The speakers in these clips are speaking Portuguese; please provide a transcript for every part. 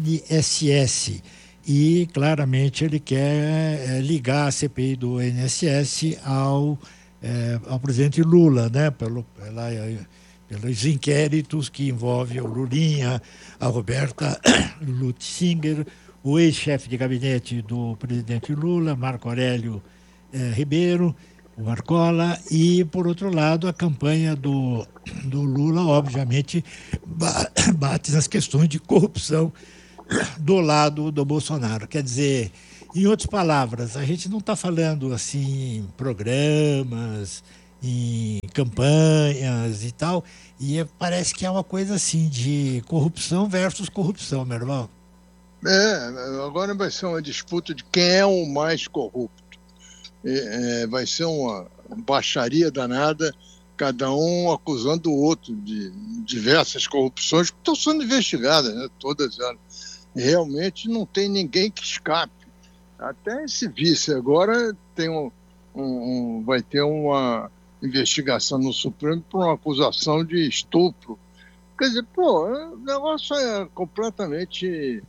INSS. E, claramente, ele quer ligar a CPI do INSS ao presidente Lula, né? Pelos inquéritos que envolvem o Lulinha, a Roberta Lutzinger, o ex-chefe de gabinete do presidente Lula, Marco Aurélio Ribeiro, o Marcola, e, por outro lado, a campanha do Lula, obviamente, bate nas questões de corrupção do lado do Bolsonaro. Quer dizer, em outras palavras, a gente não está falando assim em programas, em campanhas e tal, e parece que é uma coisa assim de corrupção versus corrupção, meu irmão. Agora vai ser uma disputa de quem é o mais corrupto. Vai ser uma baixaria danada, cada um acusando o outro de diversas corrupções que estão sendo investigadas, né? Todas elas. Realmente não tem ninguém que escape. Até esse vice agora tem vai ter uma investigação no Supremo por uma acusação de estupro. Quer dizer, o negócio é completamente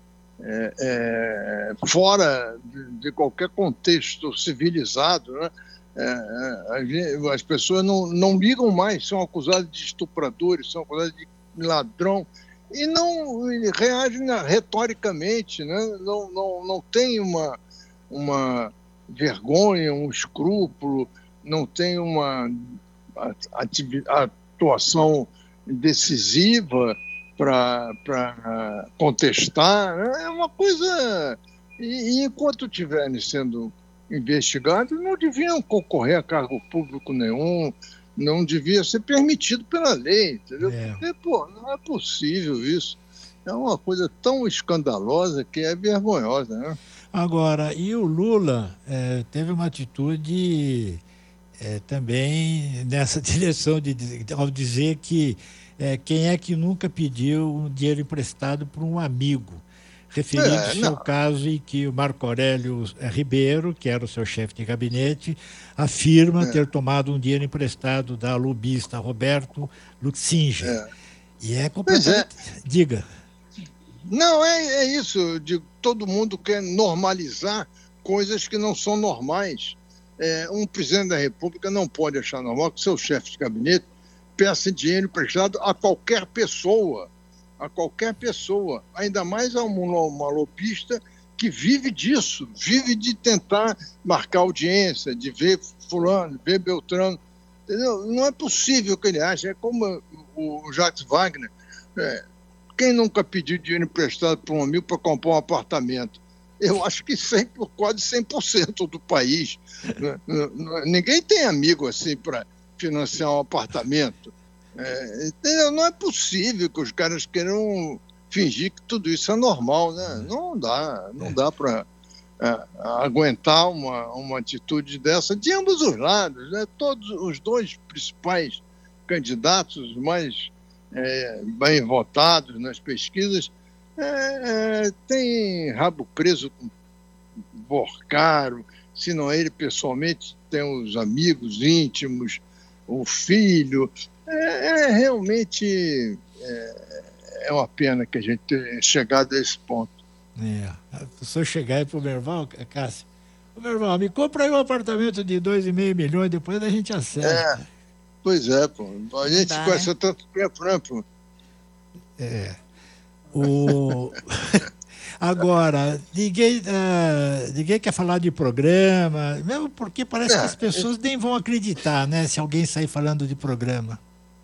fora de qualquer contexto civilizado, né? As pessoas não ligam mais, são acusadas de estupradores, são acusadas de ladrão, e não reagem retoricamente, né? Não tem uma vergonha, um escrúpulo, não tem uma atuação decisiva para contestar. É uma coisa... E enquanto estiverem sendo investigados, não deviam concorrer a cargo público nenhum, não devia ser permitido pela lei, entendeu? Porque, não é possível isso. É uma coisa tão escandalosa que é vergonhosa, né? Agora, e o Lula teve uma atitude também nessa direção, ao dizer que quem é que nunca pediu um dinheiro emprestado por um amigo, referindo-se ao caso em que o Marco Aurélio Ribeiro, que era o seu chefe de gabinete, afirma ter tomado um dinheiro emprestado da lobista Roberto Lutzinger. E é completamente... Diga. Não, é isso. Todo mundo quer normalizar coisas que não são normais. Um presidente da República não pode achar normal que seu chefe de gabinete peça dinheiro emprestado a qualquer pessoa. Ainda mais a uma lobista que vive disso, vive de tentar marcar audiência, de ver fulano, ver Beltrano. Entendeu? Não é possível que ele ache. É como o Jacques Wagner. Quem nunca pediu dinheiro emprestado para um amigo para comprar um apartamento? Eu acho que quase 100% do país. Ninguém tem amigo assim para financiar um apartamento. Não é possível que os caras queiram fingir que tudo isso é normal, né? Não dá para aguentar uma atitude dessa de ambos os lados, né? Todos os dois principais candidatos mais bem votados nas pesquisas têm rabo preso com Borcaro, se não ele pessoalmente, tem os amigos íntimos, o filho. Realmente é uma pena que a gente tenha chegado a esse ponto. Se eu chegar aí pro meu irmão, Cássio, meu irmão, me compra aí um apartamento de 2,5 milhões, depois a gente acerta. Pois é, pô. A gente se conhece há tanto tempo, né, pô? Agora, ninguém quer falar de programa, mesmo porque parece que as pessoas nem vão acreditar, né, se alguém sair falando de programa.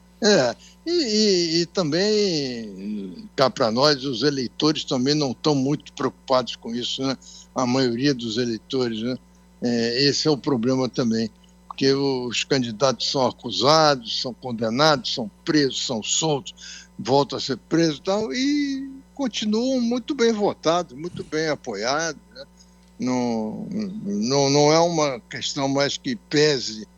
E também, cá para nós, os eleitores também não estão muito preocupados com isso, né? A maioria dos eleitores, né? Esse é o problema também, porque os candidatos são acusados, são condenados, são presos, são soltos, voltam a ser presos e tal, e continuam muito bem votados, muito bem apoiados, né? Não é uma questão mais que pese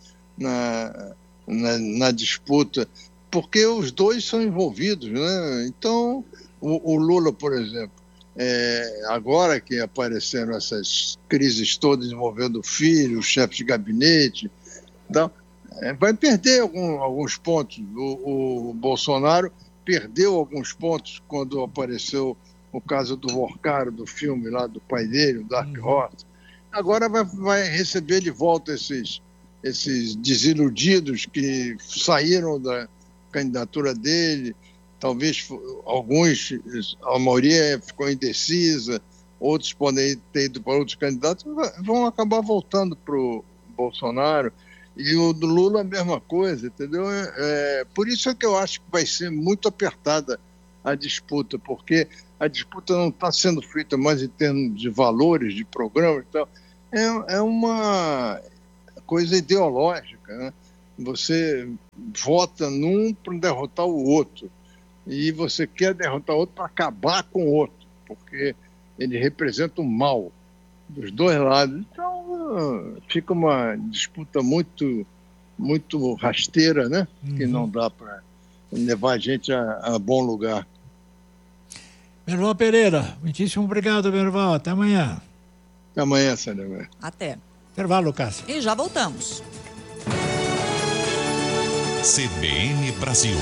na disputa, porque os dois são envolvidos, né? Então, o Lula, por exemplo, agora que apareceram essas crises todas envolvendo o filho, o chefe de gabinete, então, vai perder alguns pontos. O Bolsonaro perdeu alguns pontos quando apareceu o caso do Vorcaro, do filme lá do pai dele, o Dark Horse. Agora vai receber de volta esses desiludidos que saíram da candidatura dele, talvez alguns, a maioria ficou indecisa, outros podem ter ido para outros candidatos, vão acabar voltando para o Bolsonaro. E o do Lula a mesma coisa, entendeu? Por isso é que eu acho que vai ser muito apertada a disputa, porque a disputa não está sendo feita mais em termos de valores, de programas e tal. É uma coisa ideológica, né? Você vota num para derrotar o outro, e você quer derrotar o outro para acabar com o outro, porque ele representa o mal dos dois lados. Então, fica uma disputa muito, muito rasteira, né? Que não dá para levar a gente a bom lugar. Merval Pereira, muitíssimo obrigado, Merval. Até amanhã. Até amanhã, Sandra. Até. Intervalo, Cássio. E já voltamos. CBN Brasil.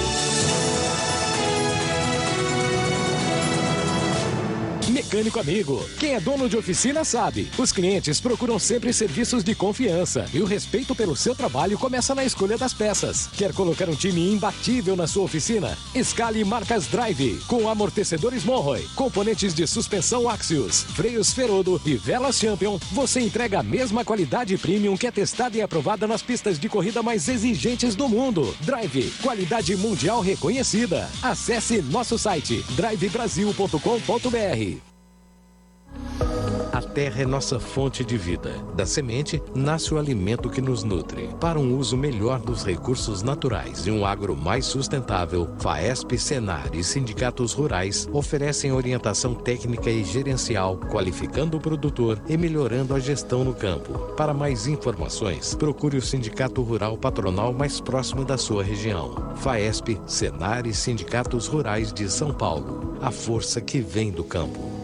Mecânico amigo, quem é dono de oficina sabe. Os clientes procuram sempre serviços de confiança e o respeito pelo seu trabalho começa na escolha das peças. Quer colocar um time imbatível na sua oficina? Escale marcas Drive, com amortecedores Monroe, componentes de suspensão Axios, freios Ferodo e velas Champion. Você entrega a mesma qualidade premium que é testada e aprovada nas pistas de corrida mais exigentes do mundo. Drive, qualidade mundial reconhecida. Acesse nosso site drivebrasil.com.br. A terra é nossa fonte de vida. Da semente, nasce o alimento que nos nutre. Para um uso melhor dos recursos naturais e um agro mais sustentável, FAESP, Senar e sindicatos rurais oferecem orientação técnica e gerencial, qualificando o produtor e melhorando a gestão no campo. Para mais informações, procure o sindicato rural patronal mais próximo da sua região. FAESP, Senar e sindicatos rurais de São Paulo. A força que vem do campo.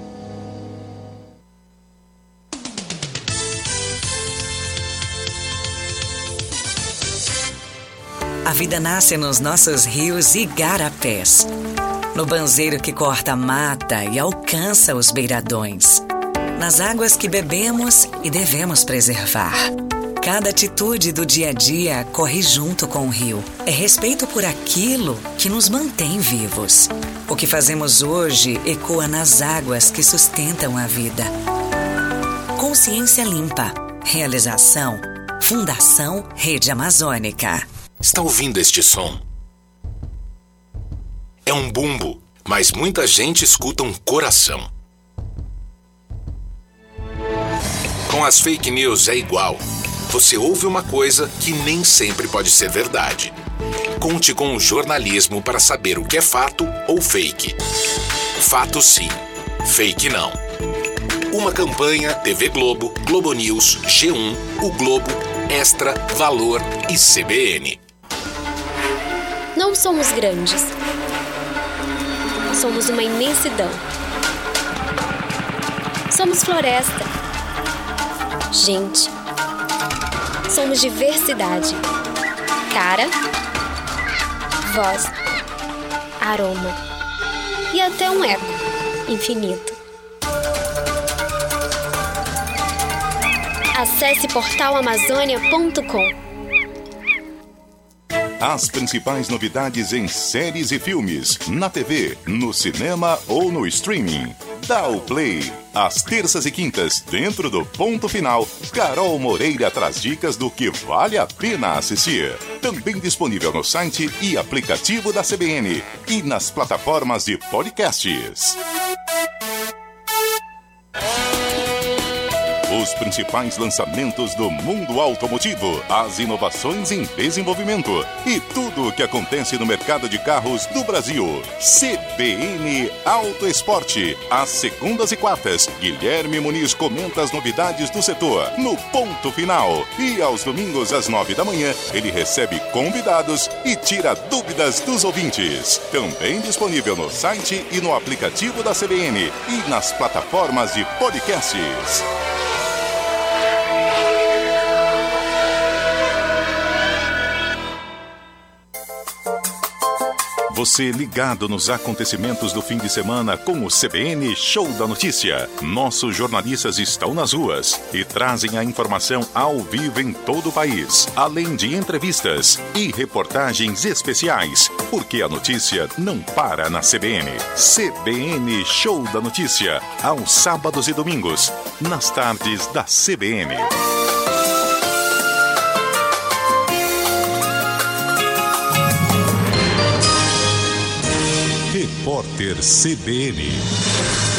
A vida nasce nos nossos rios e igarapés, no banzeiro que corta a mata e alcança os beiradões, nas águas que bebemos e devemos preservar. Cada atitude do dia a dia corre junto com o rio. É respeito por aquilo que nos mantém vivos. O que fazemos hoje ecoa nas águas que sustentam a vida. Consciência Limpa. Realização: Fundação Rede Amazônica. Está ouvindo este som? É um bumbo, mas muita gente escuta um coração. Com as fake news é igual. Você ouve uma coisa que nem sempre pode ser verdade. Conte com o jornalismo para saber o que é fato ou fake. Fato sim, fake não. Uma campanha TV Globo, Globo News, G1, O Globo, Extra, Valor e CBN. Não somos grandes. Somos uma imensidão. Somos floresta. Gente. Somos diversidade. Cara, voz, aroma e até um eco infinito. Acesse portalamazônia.com. As principais novidades em séries e filmes, na TV, no cinema ou no streaming. Dá o play. Às terças e quintas, dentro do Ponto Final, Carol Moreira traz dicas do que vale a pena assistir. Também disponível no site e aplicativo da CBN e nas plataformas de podcasts. Os principais lançamentos do mundo automotivo, as inovações em desenvolvimento e tudo o que acontece no mercado de carros do Brasil. CBN Auto Esporte. Às segundas e quartas, Guilherme Muniz comenta as novidades do setor no Ponto Final. E aos domingos, às 9 da manhã, ele recebe convidados e tira dúvidas dos ouvintes. Também disponível no site e no aplicativo da CBN e nas plataformas de podcasts. Você ligado nos acontecimentos do fim de semana com o CBN Show da Notícia. Nossos jornalistas estão nas ruas e trazem a informação ao vivo em todo o país, além de entrevistas e reportagens especiais, porque a notícia não para na CBN. CBN Show da Notícia, aos sábados e domingos, nas tardes da CBN. Repórter CBN.